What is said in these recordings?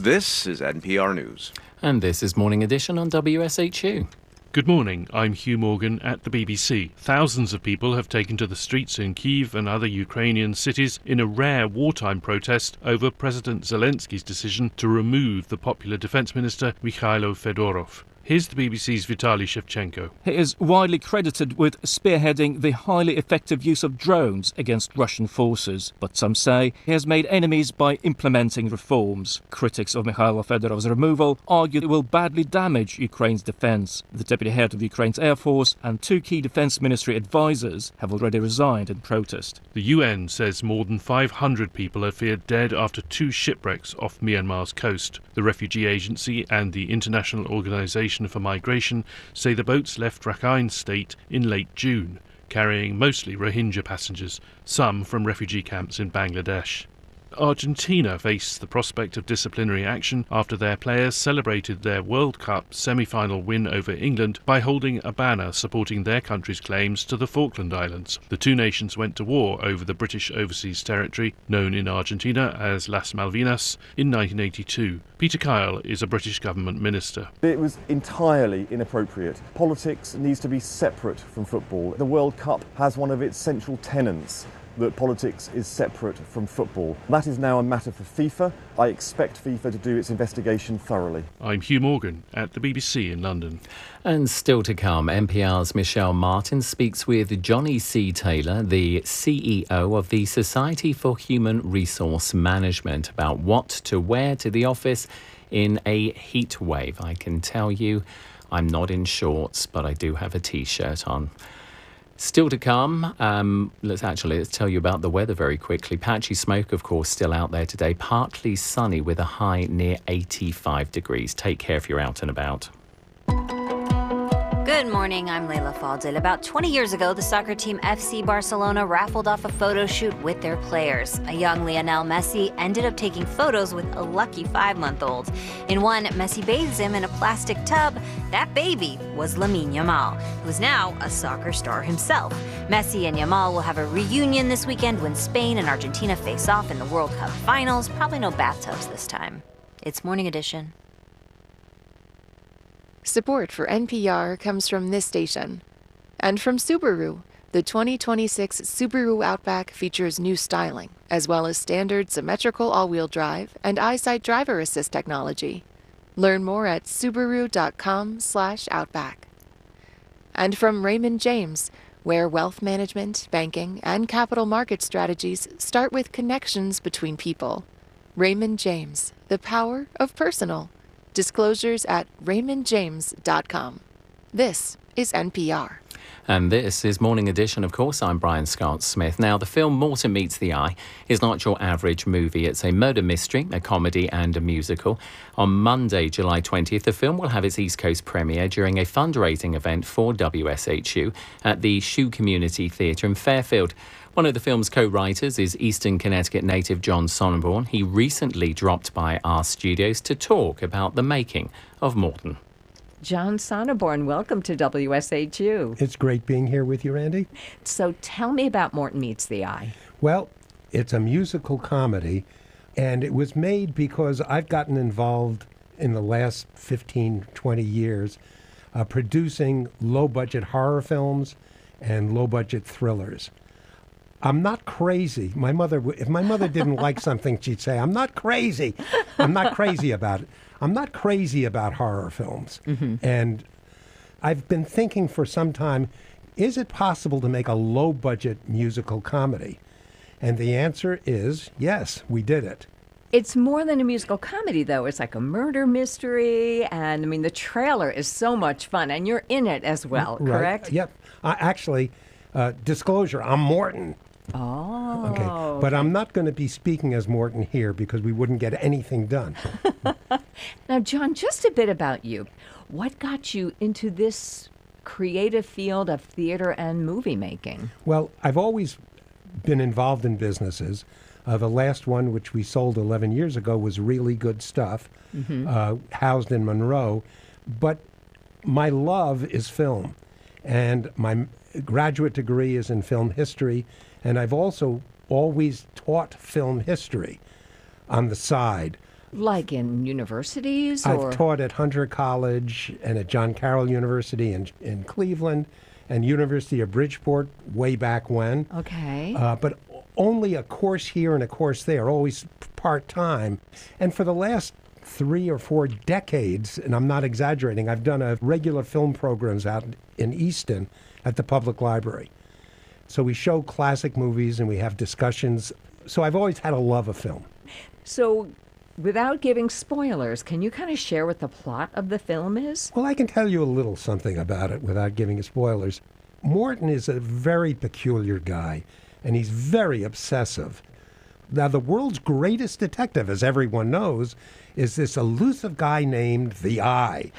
This is NPR News. And this is Morning Edition on WSHU. Good morning, I'm Hugh Morgan at the BBC. Thousands of people have taken to the streets in Kyiv and other Ukrainian cities in a rare wartime protest over President Zelensky's decision to remove the popular Defence Minister Mikhailo Fedorov. Here's the BBC's Vitaly Shevchenko. He is widely credited with spearheading the highly effective use of drones against Russian forces. But some say he has made enemies by implementing reforms. Critics of Mikhailo Fedorov's removal argue it will badly damage Ukraine's defence. The deputy head of Ukraine's Air Force and two key defence ministry advisors have already resigned in protest. The UN says more than 500 people are feared dead after two shipwrecks off Myanmar's coast. The Refugee Agency and the International Organization for Migration say the boats left Rakhine State in late June, carrying mostly Rohingya passengers, some from refugee camps in Bangladesh. Argentina faced the prospect of disciplinary action after their players celebrated their World Cup semi-final win over England by holding a banner supporting their country's claims to the Falkland Islands. The two nations went to war over the British overseas territory, known in Argentina as Las Malvinas, in 1982. Peter Kyle is a British government minister. It was entirely inappropriate. Politics needs to be separate from football. The World Cup has one of its central tenets, that politics is separate from football. That is now a matter for FIFA. I expect FIFA to do its investigation thoroughly. I'm Hugh Morgan at the BBC in London. And still to come, NPR's Michelle Martin speaks with Johnny C. Taylor, the CEO of the Society for Human Resource Management, about what to wear to the office in a heat wave. I can tell you I'm not in shorts, but I do have a T-shirt on. Still to come, let's tell you about the weather very quickly. Patchy smoke, of course, still out there today. Partly sunny with a high near 85 degrees. Take care if you're out and about. Good morning, I'm Layla Faldil. About 20 years ago, the soccer team FC Barcelona raffled off a photo shoot with their players. A young Lionel Messi ended up taking photos with a lucky 5-month-old. In one, Messi bathes him in a plastic tub. That baby was Lamine Yamal, who's now a soccer star himself. Messi and Yamal will have a reunion this weekend when Spain and Argentina face off in the World Cup finals. Probably no bathtubs this time. It's Morning Edition. Support for NPR comes from this station. And from Subaru. The 2026 Subaru Outback features new styling, as well as standard symmetrical all-wheel drive and EyeSight driver assist technology. Learn more at Subaru.com/Outback. And from Raymond James, where wealth management, banking, and capital market strategies start with connections between people. Raymond James, the power of personal. Disclosures at raymondjames.com. This is NPR. And this is Morning Edition. Of course, I'm Brian Scott Smith. Now, the film Morton Meets the Eye is not your average movie. It's a murder mystery, a comedy and a musical. On Monday, July 20th, the film will have its East Coast premiere during a fundraising event for WSHU at the Shoe Community Theatre in Fairfield. One of the film's co-writers is Eastern Connecticut native John Sonneborn. He recently dropped by our studios to talk about the making of Morton. John Sonneborn, welcome to WSHU. It's great being here with you, Randy. So tell me about Morton Meets the Eye. Well, it's a musical comedy, and it was made because I've gotten involved in the last 15, 20 years producing low-budget horror films and low-budget thrillers. I'm not crazy. If my mother didn't like something, she'd say, I'm not crazy. I'm not crazy about it. I'm not crazy about horror films. Mm-hmm. And I've been thinking for some time, is it possible to make a low-budget musical comedy? And the answer is yes, we did it. It's more than a musical comedy, though. It's like a murder mystery. And, I mean, the trailer is so much fun. And you're in it as well, correct? Right. Yep. Actually, disclosure, I'm Morton. Oh. Okay. But I'm not going to be speaking as Morton here because we wouldn't get anything done. Now, John, just a bit about you. What got you into this creative field of theater and movie making? Well, I've always been involved in businesses. The last one, which we sold 11 years ago, was Really Good Stuff, housed in Monroe. But my love is film, and my graduate degree is in film history, and I've also always taught film history on the side. Like in universities? I've taught at Hunter College and at John Carroll University in Cleveland and University of Bridgeport way back when. Okay. But only a course here and a course there, always part-time. And for the last 3 or 4 decades, and I'm not exaggerating, I've done a regular film programs out in Easton at the public library. So we show classic movies and we have discussions. So I've always had a love of film. So, without giving spoilers, can you kind of share what the plot of the film is? Well, I can tell you a little something about it without giving you spoilers. Morton is a very peculiar guy, and he's very obsessive. Now, the world's greatest detective, as everyone knows, is this elusive guy named the Eye.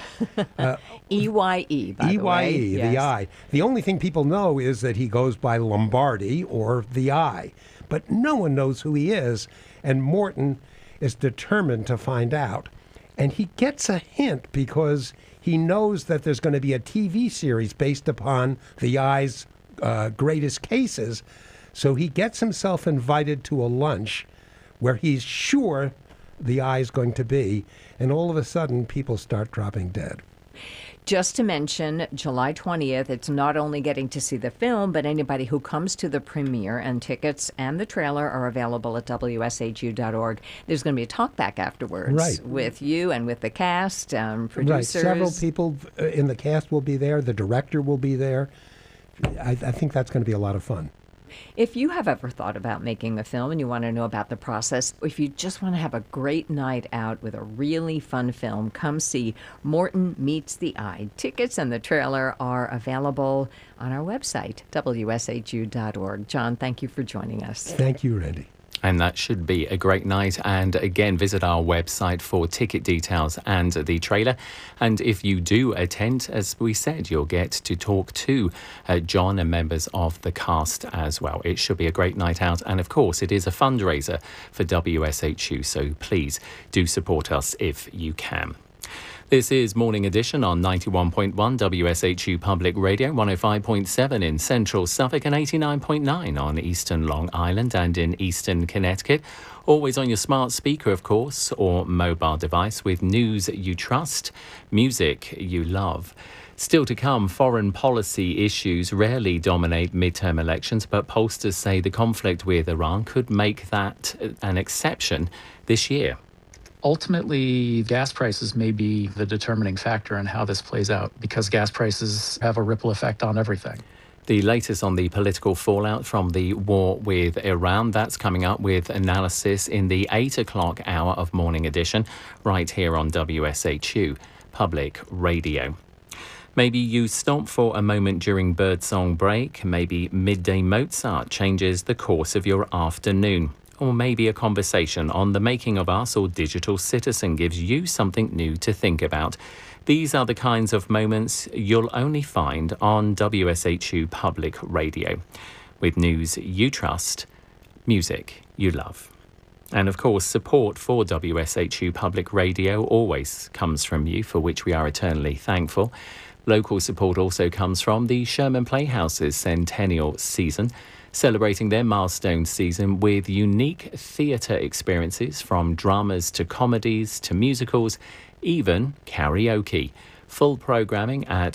E-Y-E, by the way. E-Y-E, the Yes. Eye. The only thing people know is that he goes by Lombardi or the Eye. But no one knows who he is, and Morton is determined to find out. And he gets a hint because he knows that there's going to be a TV series based upon the Eye's greatest cases. So he gets himself invited to a lunch where he's sure the Eye's going to be, and all of a sudden people start dropping dead. Just to mention, July 20th, it's not only getting to see the film, but anybody who comes to the premiere, and tickets and the trailer are available at WSHU.org. There's going to be a talkback afterwards Right. with you and with the cast, producers. Right, several people in the cast will be there. The director will be there. I think that's going to be a lot of fun. If you have ever thought about making a film and you want to know about the process, if you just want to have a great night out with a really fun film, come see Morton Meets the Eye. Tickets and the trailer are available on our website, WSHU.org. John, thank you for joining us. Thank you, Randy. And that should be a great night. And again, visit our website for ticket details and the trailer. And if you do attend, as we said, you'll get to talk to John and members of the cast as well. It should be a great night out. And of course, it is a fundraiser for WSHU. So please do support us if you can. This is Morning Edition on 91.1 WSHU Public Radio, 105.7 in Central Suffolk and 89.9 on Eastern Long Island and in Eastern Connecticut. Always on your smart speaker, of course, or mobile device with news you trust, music you love. Still to come, foreign policy issues rarely dominate midterm elections, but pollsters say the conflict with Iran could make that an exception this year. Ultimately, gas prices may be the determining factor in how this plays out because gas prices have a ripple effect on everything. The latest on the political fallout from the war with Iran, that's coming up with analysis in the 8 o'clock hour of Morning Edition, right here on WSHU Public Radio. Maybe you stop for a moment during birdsong break. Maybe midday Mozart changes the course of your afternoon. Or maybe a conversation on the making of us or Digital Citizen gives you something new to think about. These are the kinds of moments you'll only find on WSHU Public Radio, with news you trust, music you love. And of course, support for WSHU Public Radio always comes from you, for which we are eternally thankful. Local support also comes from the Sherman Playhouse's centennial season, celebrating their milestone season with unique theatre experiences from dramas to comedies to musicals, even karaoke. Full programming at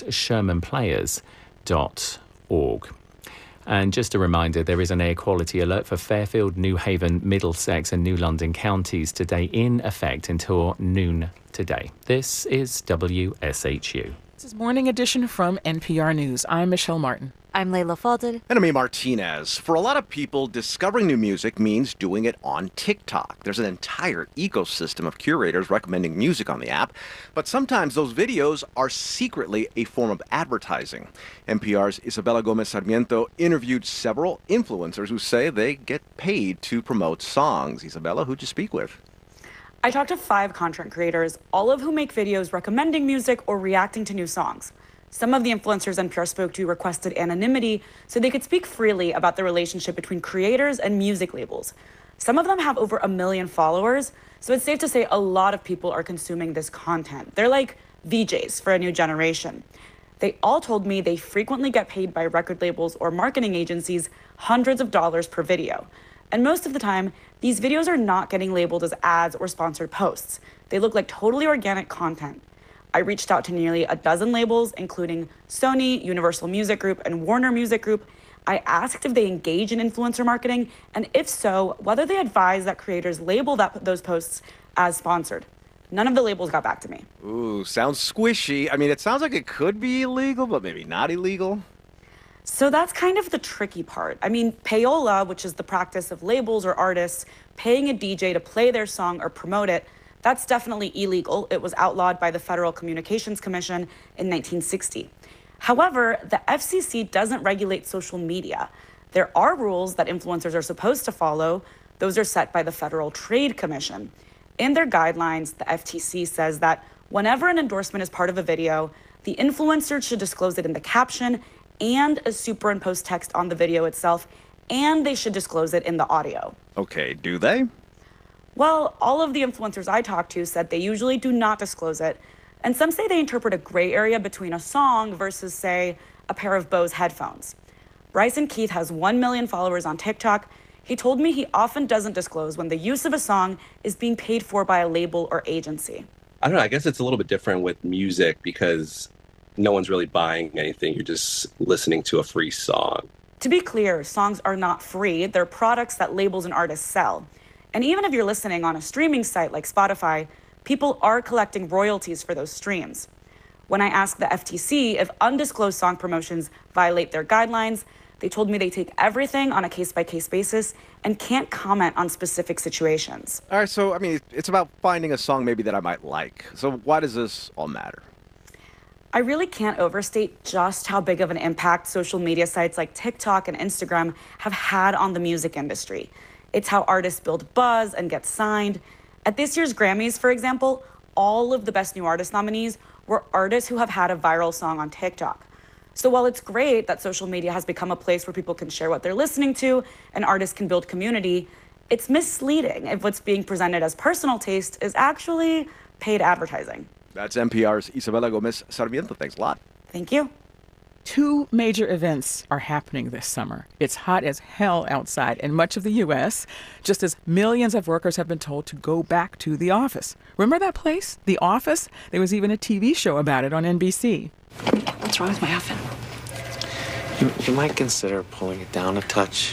shermanplayers.org. And just a reminder, there is an air quality alert for Fairfield, New Haven, Middlesex and New London counties today in effect until noon today. This is WSHU. This is Morning Edition from NPR News. I'm Michelle Martin. I'm Layla Fadel. And I'm Martinez. For a lot of people, discovering new music means doing it on TikTok. There's an entire ecosystem of curators recommending music on the app, but sometimes those videos are secretly a form of advertising. NPR's Isabella Gomez Sarmiento interviewed several influencers who say they get paid to promote songs. Isabella, who'd you speak with? I talked to 5 content creators, all of whom make videos recommending music or reacting to new songs. Some of the influencers NPR spoke to requested anonymity so they could speak freely about the relationship between creators and music labels. Some of them have over 1 million followers, so it's safe to say a lot of people are consuming this content. They're like VJs for a new generation. They all told me they frequently get paid by record labels or marketing agencies hundreds of dollars per video. And most of the time, these videos are not getting labeled as ads or sponsored posts. They look like totally organic content. I reached out to nearly a dozen labels, including Sony, Universal Music Group, and Warner Music Group. I asked if they engage in influencer marketing, and if so, whether they advise that creators label those posts as sponsored. None of the labels got back to me. Ooh, sounds squishy. I mean, it sounds like it could be illegal, but maybe not illegal. So that's kind of the tricky part. I mean, payola, which is the practice of labels or artists paying a DJ to play their song or promote it, that's definitely illegal. It was outlawed by the Federal Communications Commission in 1960. However, the FCC doesn't regulate social media. There are rules that influencers are supposed to follow. Those are set by the Federal Trade Commission. In their guidelines, the FTC says that whenever an endorsement is part of a video, the influencer should disclose it in the caption and a superimposed text on the video itself, and they should disclose it in the audio. Okay, do they? Well, all of the influencers I talked to said they usually do not disclose it, and some say they interpret a gray area between a song versus, say, a pair of Bose headphones. Bryson Keith has 1 million followers on TikTok. He told me he often doesn't disclose when the use of a song is being paid for by a label or agency. I don't know, I guess it's a little bit different with music because no one's really buying anything. You're just listening to a free song. To be clear, songs are not free. They're products that labels and artists sell. And even if you're listening on a streaming site like Spotify, people are collecting royalties for those streams. When I asked the FTC if undisclosed song promotions violate their guidelines, they told me they take everything on a case-by-case basis and can't comment on specific situations. All right, so, I mean, it's about finding a song maybe that I might like. So why does this all matter? I really can't overstate just how big of an impact social media sites like TikTok and Instagram have had on the music industry. It's how artists build buzz and get signed. At this year's Grammys, for example, all of the Best New Artist nominees were artists who have had a viral song on TikTok. So while it's great that social media has become a place where people can share what they're listening to and artists can build community, it's misleading if what's being presented as personal taste is actually paid advertising. That's NPR's Isabella Gomez Sarmiento. Thanks a lot. Thank you. 2 major events are happening this summer. It's hot as hell outside in much of the U.S., just as millions of workers have been told to go back to the office. Remember that place, The Office? There was even a TV show about it on NBC. What's wrong with my outfit? You might consider pulling it down a touch.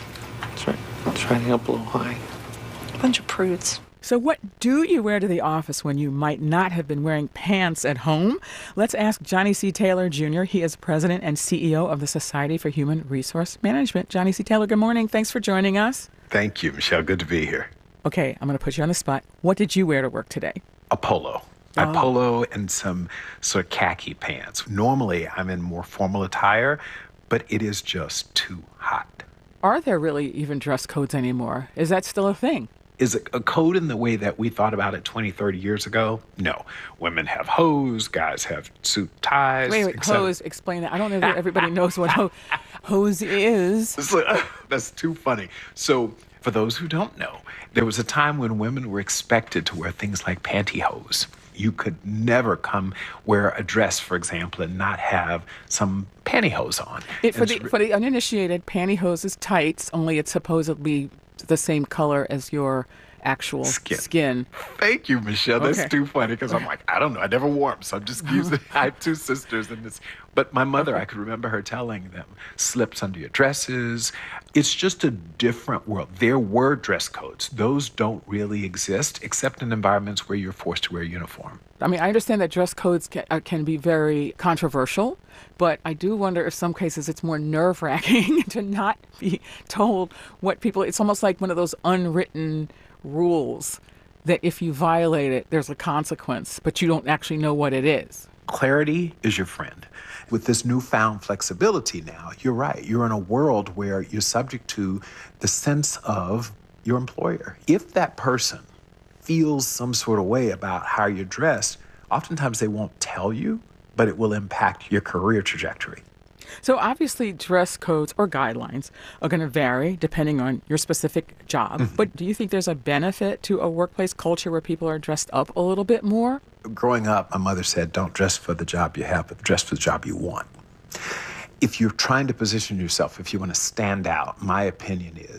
Try to get up a little high. Bunch of prudes. So what do you wear to the office when you might not have been wearing pants at home? Let's ask Johnny C. Taylor, Jr. He is president and CEO of the Society for Human Resource Management. Johnny C. Taylor, good morning. Thanks for joining us. Thank you, Michelle. Good to be here. Okay, I'm going to put you on the spot. What did you wear to work today? A polo. A polo and some sort of khaki pants. Normally, I'm in more formal attire, but it is just too hot. Are there really even dress codes anymore? Is that still a thing? Is it a code in the way that we thought about it 20, 30 years ago? No. Women have hose, guys have suit ties. Wait, hose, explain that. I don't know if everybody knows what hose is. That's too funny. So, for those who don't know, there was a time when women were expected to wear things like pantyhose. You could never come wear a dress, for example, and not have some pantyhose on. For the uninitiated, pantyhose is tights, only it's supposedly the same color as your actual skin. Thank you, Michelle. That's too funny because I'm like, I don't know. I never wore them, so I'm just using. I have 2 sisters, and but my mother, I could remember her telling them, slips under your dresses. It's just a different world. There were dress codes. Those don't really exist except in environments where you're forced to wear a uniform. I mean, I understand that dress codes can be very controversial, but I do wonder if some cases it's more nerve-wracking to not be told what people... It's almost like one of those unwritten rules that if you violate it, there's a consequence, but you don't actually know what it is. Clarity is your friend. With this newfound flexibility now, you're right. You're in a world where you're subject to the sense of your employer. If that person feels some sort of way about how you're dressed, oftentimes they won't tell you, but it will impact your career trajectory. So obviously dress codes or guidelines are going to vary depending on your specific job. Mm-hmm. But do you think there's a benefit to a workplace culture where people are dressed up a little bit more? Growing up, my mother said, don't dress for the job you have, but dress for the job you want. If you're trying to position yourself, if you want to stand out, my opinion is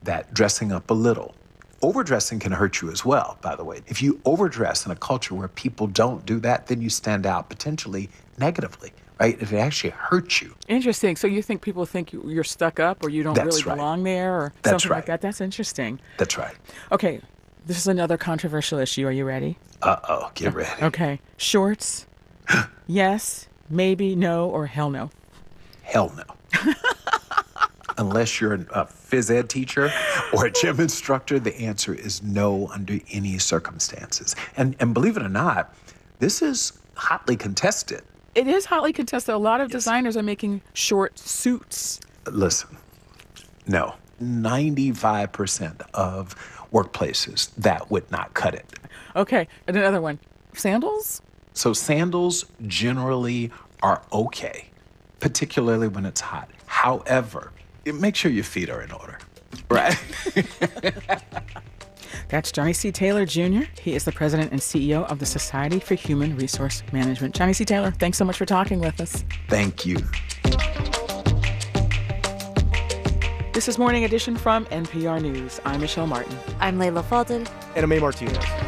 that dressing up a little, overdressing can hurt you as well, by the way. If you overdress in a culture where people don't do that, then you stand out potentially negatively, right? If it actually hurts you. Interesting. So you think people think you're stuck up or you don't That's really right. belong there or That's something right. like that? That's interesting. That's right. Okay, this is another controversial issue. Are you ready? Uh-oh, get ready. Okay. Shorts, yes, maybe, no, or hell no? Hell no. Unless you're a phys ed teacher or a gym instructor, the answer is no under any circumstances. And believe it or not, this is hotly contested. It is hotly contested. A lot of designers are making short suits. Listen, no. 95% of workplaces, that would not cut it. Okay, and another one. Sandals? So sandals generally are okay, particularly when it's hot. However, make sure your feet are in order, right? That's Johnny C. Taylor, Jr. He is the president and CEO of the Society for Human Resource Management. Johnny C. Taylor, thanks so much for talking with us. Thank you. This is Morning Edition from NPR News. I'm Michelle Martin. I'm Layla Fadel. And Aimee Martinez.